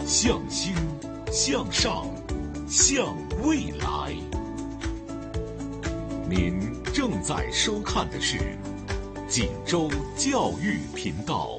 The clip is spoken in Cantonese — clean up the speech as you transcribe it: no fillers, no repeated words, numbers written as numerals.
向心，向上，向未来。您正在收看的是锦州教育频道。